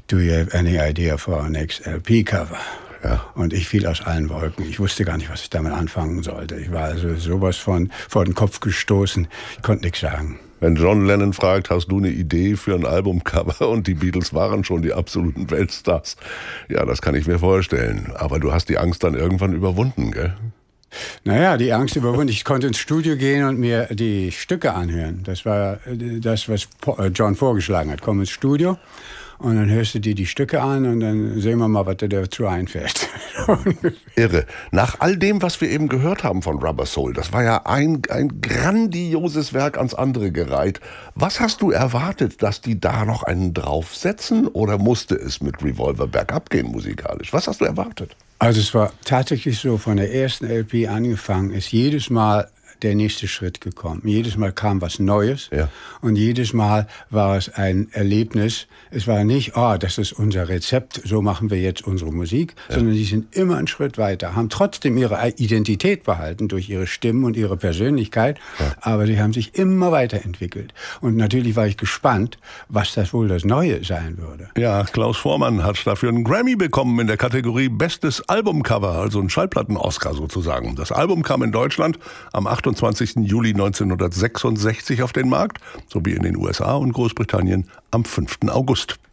Do you have any idea for our next LP cover? Ja. Und ich fiel aus allen Wolken. Ich wusste gar nicht, was ich damit anfangen sollte. Ich war also sowas von vor den Kopf gestoßen. Ich konnte nichts sagen. Wenn John Lennon fragt, hast du eine Idee für ein Albumcover? Und die Beatles waren schon die absoluten Weltstars. Ja, das kann ich mir vorstellen. Aber du hast die Angst dann irgendwann überwunden, gell? Naja, die Angst überwunden. Ich konnte ins Studio gehen und mir die Stücke anhören. Das war das, was John vorgeschlagen hat. Komm ins Studio und dann hörst du dir die Stücke an und dann sehen wir mal, was dir dazu einfällt. Irre. Nach all dem, was wir eben gehört haben von Rubber Soul, das war ja ein grandioses Werk ans andere gereiht. Was hast du erwartet, dass die da noch einen draufsetzen oder musste es mit Revolver bergab gehen musikalisch? Was hast du erwartet? Also es war tatsächlich so, von der ersten LP angefangen ist jedes Mal der nächste Schritt gekommen. Jedes Mal kam was Neues und jedes Mal war es ein Erlebnis. Es war nicht, das ist unser Rezept, so machen wir jetzt unsere Musik, sondern die sind immer einen Schritt weiter, haben trotzdem ihre Identität behalten durch ihre Stimmen und ihre Persönlichkeit, aber sie haben sich immer weiterentwickelt. Und natürlich war ich gespannt, was das wohl das Neue sein würde. Ja, Klaus Voormann hat dafür einen Grammy bekommen in der Kategorie Bestes Albumcover, also ein Schallplatten-Oscar sozusagen. Das Album kam in Deutschland am 28. Juli 1966 auf den Markt, sowie in den USA und Großbritannien am 5. August.